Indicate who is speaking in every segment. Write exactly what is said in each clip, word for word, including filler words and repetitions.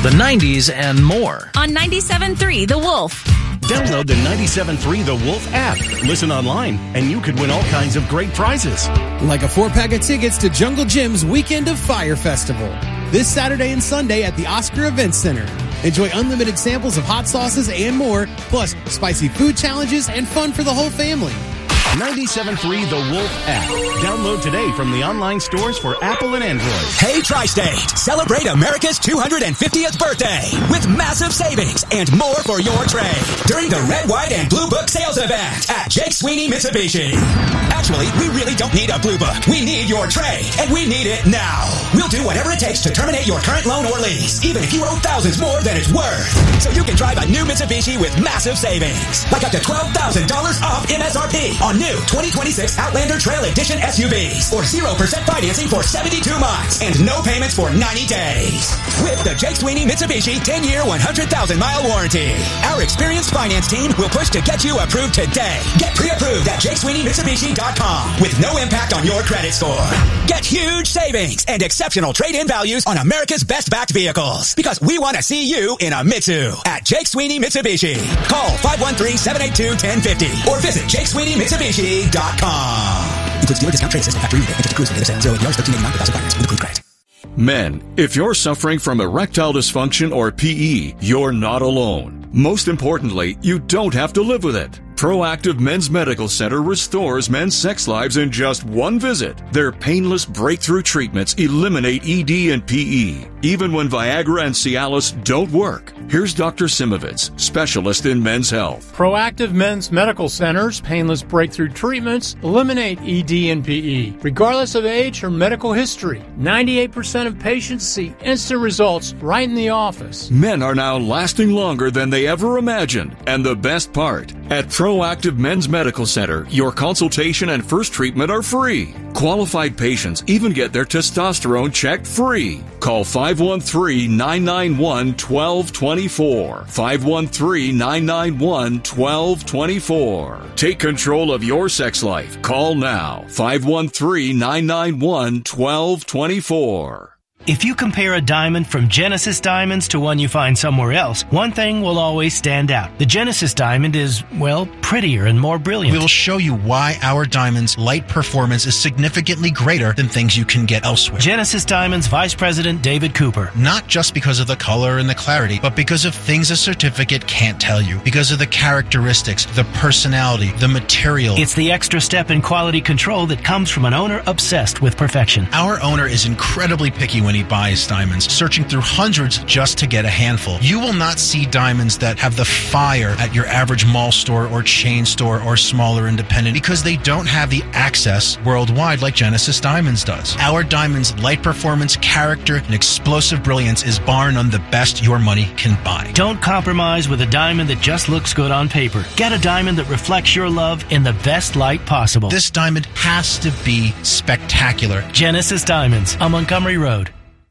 Speaker 1: the nineties, and more.
Speaker 2: On ninety-seven point three The Wolf.
Speaker 3: Download the ninety-seven point three The Wolf app. Listen online, and you could win all kinds of great prizes.
Speaker 4: Like a four-pack of tickets to Jungle Jim's Weekend of Fire Festival. This Saturday and Sunday at the Oscar Event Center. Enjoy unlimited samples of hot sauces and more, plus spicy food challenges and fun for the whole family.
Speaker 3: ninety-seven point three The Wolf app. Download today from the online stores for Apple and Android.
Speaker 5: Hey, Tri-State! Celebrate America's two hundred fiftieth birthday with massive savings and more for your trade during the Red, White, and Blue Book sales event at Jake Sweeney Mitsubishi. Actually, we really don't need a Blue Book. We need your trade, and we need it now. We'll do whatever it takes to terminate your current loan or lease, even if you owe thousands more than it's worth. So you can drive a new Mitsubishi with massive savings, like up to twelve thousand dollars off M S R P on new twenty twenty-six Outlander Trail Edition S U Vs, or zero percent financing for seventy-two months and no payments for ninety days. With the Jake Sweeney Mitsubishi ten-year, one hundred thousand mile warranty. Our experienced finance team will push to get you approved today. Get pre-approved at jake sweeney mitsubishi dot com with no impact on your credit score. Get huge savings and exceptional trade-in values on America's best-backed vehicles, because we want to see you in a Mitsu at Jake Sweeney Mitsubishi. Call five one three, seven eight two, one zero five zero or visit jake sweeney mitsubishi dot com. Includes dealer discount, trade system, factory rebate, interest accrues, and data sales, zero A P Rs, thirteen eighty-nine per thousand finance with approved credit.
Speaker 6: Men, if you're suffering from erectile dysfunction or P E, you're not alone. Most importantly, you don't have to live with it. Proactive Men's Medical Center restores men's sex lives in just one visit. Their painless breakthrough treatments eliminate E D and P E, even when Viagra and Cialis don't work. Here's Doctor Simovitz, specialist in men's health.
Speaker 7: Proactive Men's Medical Center's painless breakthrough treatments eliminate E D and P E, regardless of age or medical history. ninety-eight percent of patients see instant results right in the office.
Speaker 6: Men are now lasting longer than they ever imagined. And the best part, at Proactive Men's Medical Center, your consultation and first treatment are free. Qualified patients even get their testosterone checked free. Call five one three, nine nine one, one two two four. five one three, nine nine one, one two two four. Take control of your sex life. Call now. five one three, nine nine one, one two two four.
Speaker 8: If you compare a diamond from Genesis Diamonds to one you find somewhere else, one thing will always stand out. The Genesis Diamond is, well, prettier and more brilliant.
Speaker 9: We'll show you why our diamond's light performance is significantly greater than things you can get elsewhere.
Speaker 8: Genesis Diamonds Vice President David Cooper.
Speaker 9: Not just because of the color and the clarity, but because of things a certificate can't tell you. Because of the characteristics, the personality, the material.
Speaker 8: It's the extra step in quality control that comes from an owner obsessed with perfection.
Speaker 9: Our owner is incredibly picky when he buys diamonds, searching through hundreds just to get a handful. You will not see diamonds that have the fire at your average mall store or chain store or smaller independent, because they don't have the access worldwide like Genesis Diamonds does. Our diamond's light performance, character, and explosive brilliance is bar none the best your money can buy.
Speaker 8: Don't compromise with a diamond that just looks good on paper. Get a diamond that reflects your love in the best light possible.
Speaker 9: This diamond has to be spectacular.
Speaker 8: Genesis Diamonds on Montgomery Road.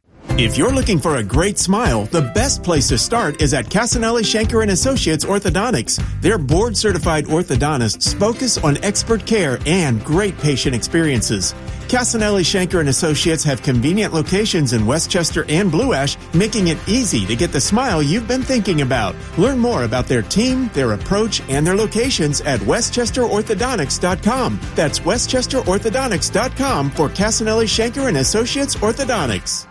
Speaker 10: If you're looking for a great smile, the best place to start is at Casanelli, Schenker and Associates Orthodontics. Their board-certified orthodontists focus on expert care and great patient experiences. Casanelli, Schenker and Associates have convenient locations in Westchester and Blue Ash, making it easy to get the smile you've been thinking about. Learn more about their team, their approach, and their locations at westchester orthodontics dot com. That's westchester orthodontics dot com for Casanelli, Schenker and Associates Orthodontics.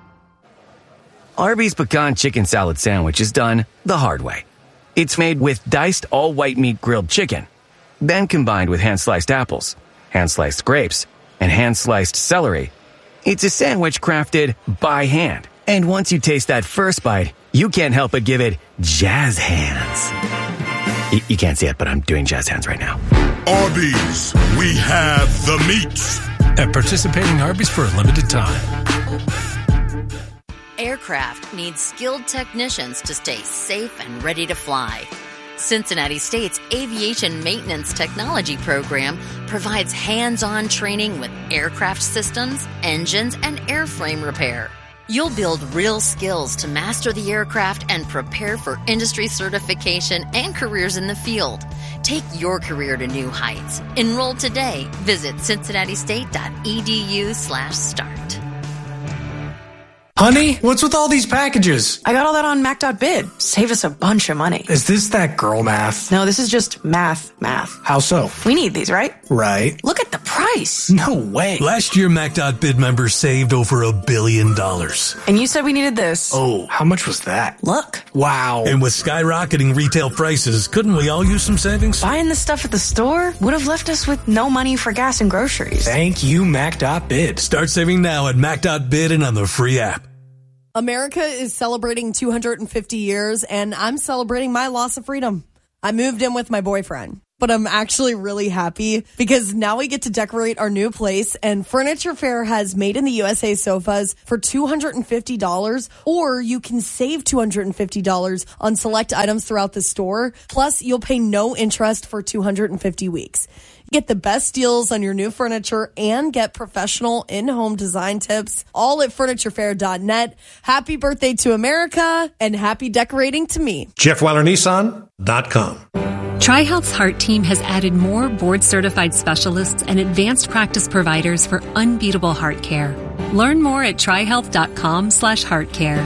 Speaker 11: Arby's Pecan Chicken Salad Sandwich is done the hard way. It's made with diced all-white meat grilled chicken, then combined with hand-sliced apples, hand-sliced grapes, and hand-sliced celery. It's a sandwich crafted by hand. And once you taste that first bite, you can't help but give it jazz hands. Y- you can't see it, but I'm doing jazz hands right now.
Speaker 12: Arby's, we have the meats.
Speaker 13: At participating Arby's for a limited time.
Speaker 14: Aircraft needs skilled technicians to stay safe and ready to fly. Cincinnati State's Aviation Maintenance Technology Program provides hands-on training with aircraft systems, engines, and airframe repair. You'll build real skills to master the aircraft and prepare for industry certification and careers in the field. Take your career to new heights. Enroll today. Visit cincinnati state dot e d u slash start.
Speaker 13: Honey, what's with all these packages?
Speaker 15: I got all that on Mac dot bid. Save us a bunch of money.
Speaker 13: Is this that girl math?
Speaker 15: No, this is just math, math.
Speaker 13: How so?
Speaker 15: We need these, right?
Speaker 13: Right.
Speaker 15: Look at the price.
Speaker 13: No way.
Speaker 16: Last year, Mac dot bid members saved over a billion dollars.
Speaker 15: And you said we needed this.
Speaker 13: Oh, how much was that?
Speaker 15: Look.
Speaker 13: Wow.
Speaker 16: And with skyrocketing retail prices, couldn't we all use some savings?
Speaker 15: Buying the stuff at the store would have left us with no money for gas and groceries.
Speaker 13: Thank you, Mac dot bid.
Speaker 16: Start saving now at Mac dot bid and on the free app.
Speaker 17: America is celebrating two hundred fifty years, and I'm celebrating my loss of freedom. I moved in with my boyfriend, but I'm actually really happy because now we get to decorate our new place, and Furniture Fair has made in the U S A sofas for two hundred fifty dollars, or you can save two hundred fifty dollars on select items throughout the store. Plus, you'll pay no interest for two hundred fifty weeks. Get the best deals on your new furniture and get professional in-home design tips, all at furniture fair dot net. Happy birthday to America and happy decorating to me.
Speaker 18: Jeff Weiler Nissan dot com.
Speaker 19: TriHealth's Heart Team has added more board-certified specialists and advanced practice providers for unbeatable heart care. Learn more at trihealth dot com slash heart care.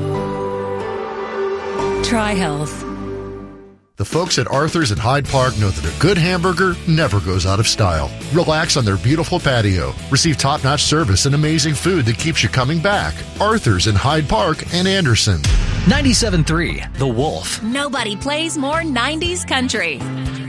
Speaker 19: TriHealth.
Speaker 20: The folks at Arthur's in Hyde Park know that a good hamburger never goes out of style. Relax on their beautiful patio. Receive top-notch service and amazing food that keeps you coming back. Arthur's in Hyde Park and Anderson.
Speaker 1: ninety-seven point three The Wolf.
Speaker 2: Nobody plays more nineties country.